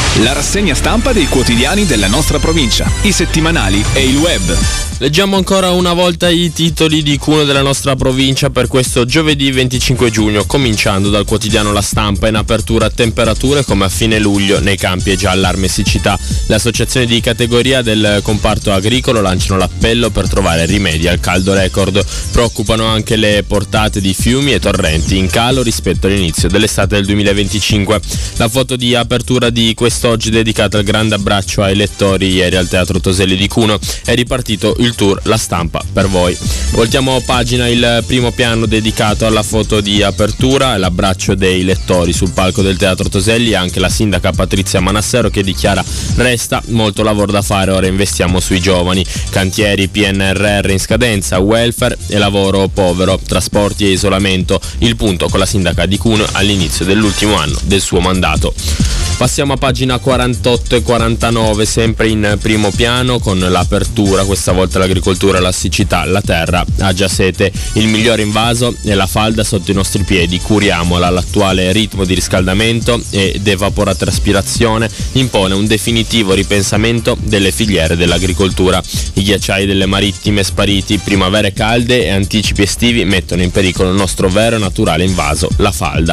La rassegna stampa dei quotidiani della nostra provincia, i settimanali e il web. Leggiamo ancora una volta i titoli di Cuneo della nostra provincia per questo giovedì 25 giugno, cominciando dal quotidiano La Stampa. In apertura temperature come a fine luglio nei campi e già allarme siccità. Le associazioni di categoria del comparto agricolo lanciano l'appello per trovare rimedi al caldo record. Preoccupano anche le portate di fiumi e torrenti in calo rispetto all'inizio dell'estate del 2025. La foto di apertura di quest'oggi dedicata al grande abbraccio ai lettori ieri al Teatro Toselli di Cuneo. È ripartito il tour La Stampa per voi. Voltiamo pagina, il primo piano dedicato alla foto di apertura e l'abbraccio dei lettori sul palco del Teatro Toselli, anche la sindaca Patrizia Manassero che dichiara: resta molto lavoro da fare, ora investiamo sui giovani, cantieri, PNRR in scadenza, welfare e lavoro povero, trasporti e isolamento, il punto con la sindaca di Cuneo all'inizio dell'ultimo anno del suo mandato. Passiamo a pagina 48 e 49, sempre in primo piano con l'apertura, questa volta l'agricoltura, la siccità, la terra ha già sete, il migliore invaso è la falda sotto i nostri piedi, curiamola, l'attuale ritmo di riscaldamento ed evaporatraspirazione impone un definitivo ripensamento delle filiere dell'agricoltura. I ghiacciai delle marittime spariti, primavere calde e anticipi estivi mettono in pericolo il nostro vero e naturale invaso, la falda.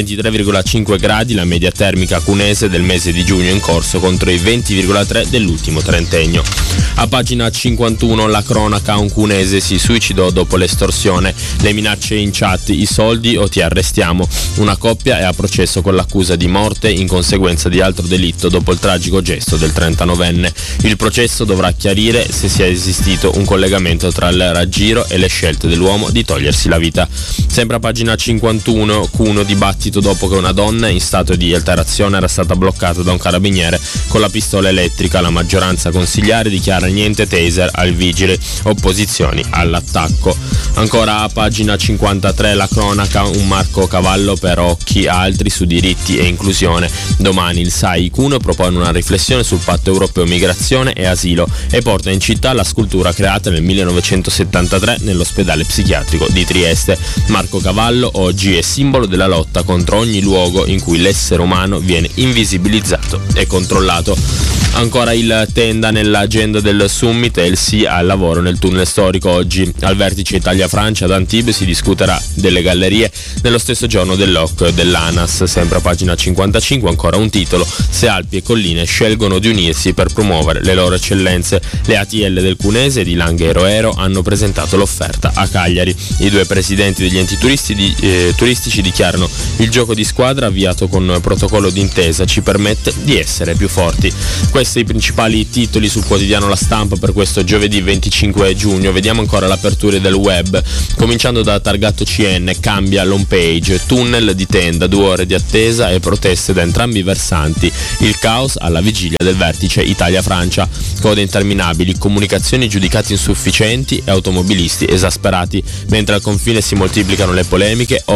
23,5 gradi la media termica cunese del mese di giugno in corso contro i 20,3 dell'ultimo trentennio. A pagina 51 la cronaca, un cunese si suicidò dopo l'estorsione, le minacce in chat, i soldi o ti arrestiamo. Una coppia è a processo con l'accusa di morte in conseguenza di altro delitto dopo il tragico gesto del 39enne. Il processo dovrà chiarire se sia esistito un collegamento tra il raggiro e le scelte dell'uomo di togliersi la vita. Sempre a pagina 51, Cuneo dibattito dopo che una donna in stato di alterazione era stata bloccata da un carabiniere con la pistola elettrica. La maggioranza consigliare dichiara niente taser al vigile, opposizioni all'attacco. Ancora a pagina 53 la cronaca, un Marco Cavallo per occhi altri su diritti e inclusione. Domani il SAI Cuneo propone una riflessione sul patto europeo migrazione e asilo e porta in città la scultura creata nel 1973 nell'ospedale psichiatrico di Trieste. Marco Cavallo oggi è simbolo della lotta contro ogni luogo in cui l'essere umano viene invisibilizzato e controllato. Ancora il Tenda nell'agenda del summit e il sì al lavoro nel tunnel storico. Oggi al vertice Italia-Francia ad Antibes si discuterà delle gallerie nello stesso giorno dell'OC dell'ANAS. Sempre a pagina 55 ancora un titolo: se Alpi e Colline scelgono di unirsi per promuovere le loro eccellenze. Le ATL del Cunese di Langhero Ero hanno presentato l'offerta a Cagliari. I due presidenti degli enti turistici dichiarano: il gioco di squadra avviato con protocollo d'intesa ci permette di essere più forti. Questi i principali titoli sul quotidiano La Stampa per questo giovedì 25 giugno. Vediamo ancora l'apertura del web, cominciando da Targato CN, cambia l'home page, tunnel di Tenda, 2 ore di attesa e proteste da entrambi i versanti, il caos alla vigilia del vertice Italia-Francia, code interminabili, comunicazioni giudicate insufficienti e automobilisti esasperati, mentre al confine si moltiplicano le polemiche.